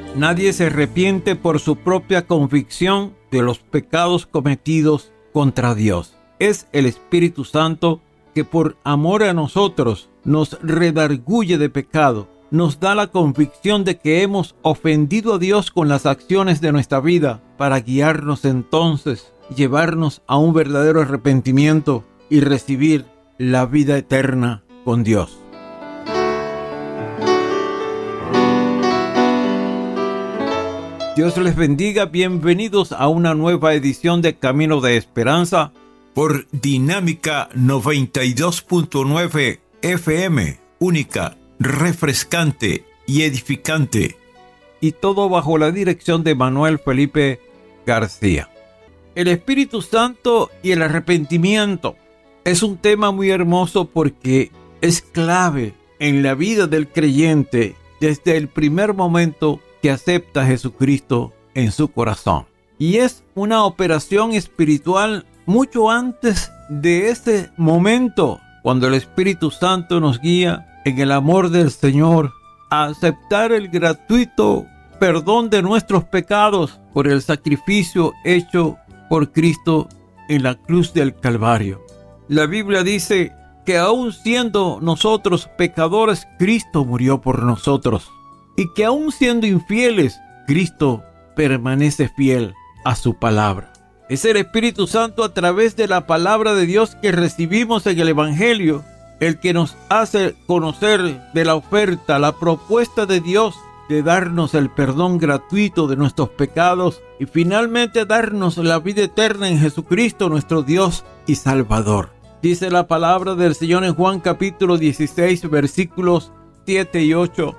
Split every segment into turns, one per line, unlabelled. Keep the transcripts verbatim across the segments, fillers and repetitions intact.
Nadie se arrepiente por su propia convicción de los pecados cometidos contra Dios. Es el Espíritu Santo que por amor a nosotros nos redarguye de pecado, nos da la convicción de que hemos ofendido a Dios con las acciones de nuestra vida, para guiarnos entonces, llevarnos a un verdadero arrepentimiento y recibir la vida eterna con Dios. Dios les bendiga, bienvenidos a una nueva edición de Camino de Esperanza por Dinámica noventa y dos punto nueve F M, única, refrescante y edificante. Y todo bajo la dirección de Manuel Felipe García. El Espíritu Santo y el arrepentimiento es un tema muy hermoso porque es clave en la vida del creyente desde el primer momento que acepta a Jesucristo en su corazón. Y es una operación espiritual mucho antes de ese momento, cuando el Espíritu Santo nos guía en el amor del Señor a aceptar el gratuito perdón de nuestros pecados por el sacrificio hecho por Cristo en la cruz del Calvario. La Biblia dice que aun siendo nosotros pecadores, Cristo murió por nosotros. Y que aun siendo infieles, Cristo permanece fiel a su palabra. Es el Espíritu Santo a través de la palabra de Dios que recibimos en el Evangelio, el que nos hace conocer de la oferta, la propuesta de Dios de darnos el perdón gratuito de nuestros pecados y finalmente darnos la vida eterna en Jesucristo, nuestro Dios y Salvador. Dice la palabra del Señor en Juan capítulo dieciséis, versículos siete y ocho.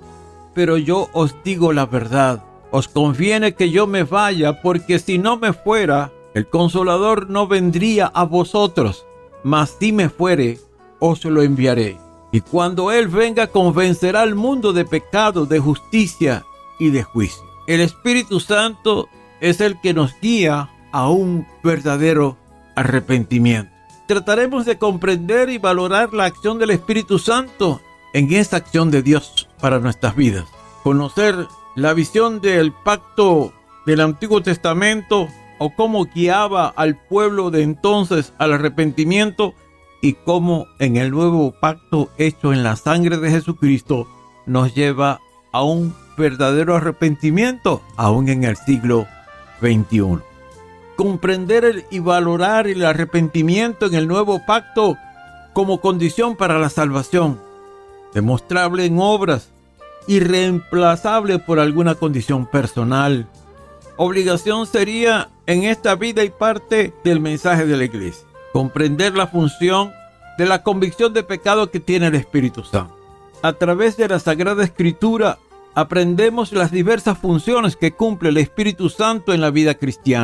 Pero yo os digo la verdad, os conviene que yo me vaya, porque si no me fuera, el Consolador no vendría a vosotros, mas si me fuere, os lo enviaré. Y cuando Él venga, convencerá al mundo de pecado, de justicia y de juicio. El Espíritu Santo es el que nos guía a un verdadero arrepentimiento. Trataremos de comprender y valorar la acción del Espíritu Santo en esta acción de Dios para nuestras vidas. Conocer la visión del pacto del Antiguo Testamento o cómo guiaba al pueblo de entonces al arrepentimiento y cómo en el nuevo pacto hecho en la sangre de Jesucristo nos lleva a un verdadero arrepentimiento aún en el siglo veintiuno. Comprender el, y valorar el arrepentimiento en el nuevo pacto como condición para la salvación, demostrable en obras, irreemplazable por alguna condición personal. Obligación sería en esta vida y parte del mensaje de la iglesia. Comprender la función de la convicción de pecado que tiene el Espíritu Santo. A través de la Sagrada Escritura aprendemos las diversas funciones que cumple el Espíritu Santo en la vida cristiana.